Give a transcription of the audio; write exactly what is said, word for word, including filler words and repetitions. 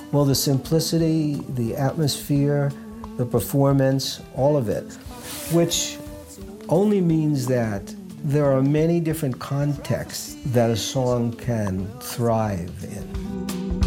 Well, the simplicity, the atmosphere, the performance, all of it, which only means that there are many different contexts that a song can thrive in.